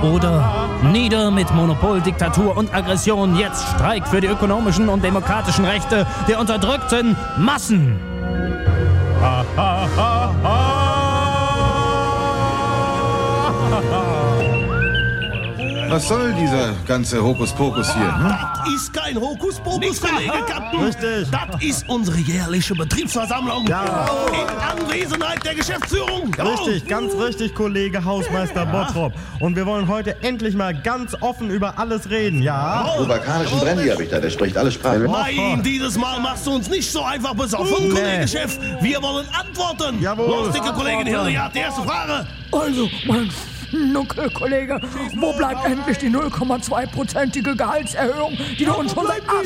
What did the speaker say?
Oder nieder mit Monopol, Diktatur und Aggression. Jetzt Streik für die ökonomischen und demokratischen Rechte der unterdrückten Massen. Ha, ha, ha, ha. Was soll dieser ganze Hokuspokus hier? Hm? Das ist kein Hokuspokus, Kollege Kapten. Richtig. Das ist unsere jährliche Betriebsversammlung. Ja. In Anwesenheit der Geschäftsführung. Richtig, ganz richtig, Kollege Hausmeister Bottrop. Und wir wollen heute endlich mal ganz offen über alles reden, ja? Slowakanischen Brandy habe ich da, der spricht alle Sprachen. Nein, dieses Mal machst du uns nicht so einfach besoffen, Kollege Chef. Wir wollen antworten. Jawohl. Los, dicke Kollegin Hilliard, die erste Frage. Also, mein Nuckel-Kollege, wo bleibt endlich die 0,2%ige Gehaltserhöhung, die du uns schon seit